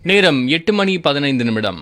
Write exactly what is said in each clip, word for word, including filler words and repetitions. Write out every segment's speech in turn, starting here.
நேரம் எட்டு மணி பதினைந்து நிமிடம்.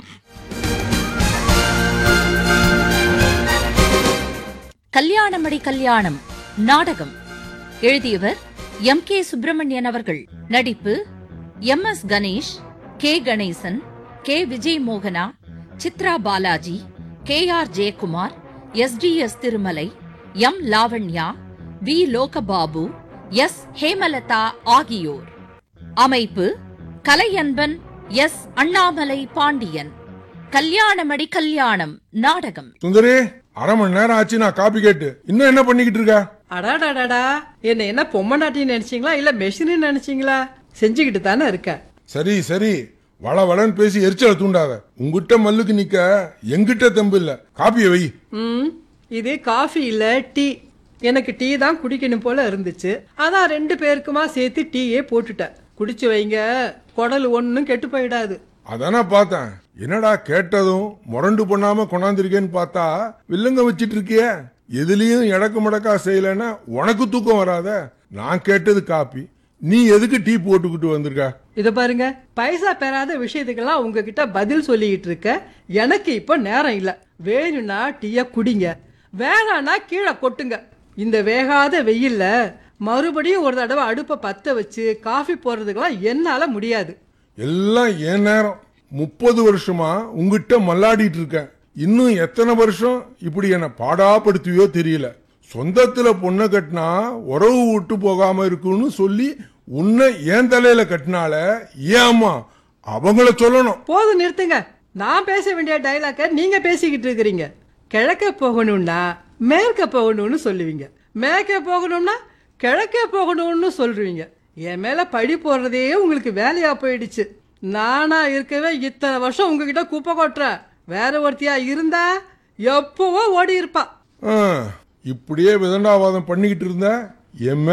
கல்யாணமடி கல்யாணம் நாடகம் எழுதியவர் எம் கே சுப்பிரமணியன் அவர்கள். நடிப்பு M S Ganesh, K Ganesan, K Vijay மோகனா, Chitra Balaji, K R Jayakumar, S T S Thirumalai, M Lavanya, we Logababu, S Hemalatha ஆகியோர். அமைப்பு கலையன்பன், எஸ் அண்ணாமலை பாண்டியன். கல்யாணமடி கல்யாணம் நாடகம். சுந்தரி, அரை மணி நேரம் ஆச்சு நான் காப்பி கேட்டு. இன்னும் என்ன பண்ணிக்கிட்டு இருக்க? அடாடாடாடா, என்ன என்ன பொம்மநாட்டின்னு நினைச்சீங்களா இல்ல மெஷினு நினைச்சீங்களா? செஞ்சுக்கிட்டு தானே இருக்க. சரி சரி, வள வளன்னு பேசி எரிச்சலை தூண்டாத. உங்ககிட்ட மல்லுக்கு நிக்க எங்கிட்ட தெம்பு இல்ல. காப்பியை வை. ம் இது காஃபி இல்ல, டீ. எனக்கு டீ தான் குடிக்கணும் போல இருந்துச்சு, அதான் ரெண்டு பேருக்குமா சேர்த்து டீயே போட்டுட்டேன். குடிச்சு வைங்க, குடல் ஒன்னும் கெட்டு போயிடாது. அதானா பார்த்தேன். என்னடா கேட்டதும் முரண்டு பண்ணாம கொண்டாந்துருக்கேன்னு பார்த்தா வில்லங்க வச்சிட்டு இருக்கிய. எதுலயும் எடக்கு மடக்கா செய்யலன்னா உனக்கு தூக்கம் வராத. நான் கேட்டது காப்பி, நீ எதுக்கு டீ போட்டுக்கிட்டு வந்திருக்க? இத பாருங்க, பைசா பெறாத விஷயத்துக்கெல்லாம் உங்ககிட்ட பதில் சொல்லிட்டு இருக்க எனக்கு இப்ப நேரம் இல்ல. வேணும்னா டீய குடிங்க, வேணான்னா கீழே கொட்டுங்க. இந்த வேகாத வெயில்ல மறுபடியும் ஒரு தடவை அடுப்பை பத்த வச்சு காஃபி போடுறதுக்கெல்லாம் என்னால முடியாது. எல்லாம் என் நேரம். முப்பது வருஷமா உங்ககிட்ட மல்லாடிட்டு இருக்கேன். இன்னும் எத்தனை வருஷம் இப்படி என்ன பாடாப்படுத்துவியோ தெரியல. சொந்தத்துல பொண்ணை கட்டினா உறவு விட்டு போகாம இருக்குன்னு சொல்லி உன்னை ஏன் தலையில கட்டினால ஏமா அவங்கள சொல்லணும். போதும், நிறுத்துங்க. நான் பேச வேண்டிய டைலாக்க நீங்க பேசிக்கிட்டு இருக்கிறீங்க. கிழக்க போகணும்னா மேற்க போகணும்னு சொல்லுவீங்க, மேற்க போகணும்னா கிழக்க போகணும்னு சொல்றீங்க. என் மேல பழி போடுறதே உங்களுக்கு வேலையா போயிடுச்சு. நானா இருக்கவே இத்தனை வருஷம் உங்ககிட்ட குப்பை கொட்டுறேன். வேற ஒருத்தியா இருந்தா எப்பவோ ஓடி இருப்பா. இப்படியே விதண்டாவாதம் பண்ணிக்கிட்டு இருந்த என்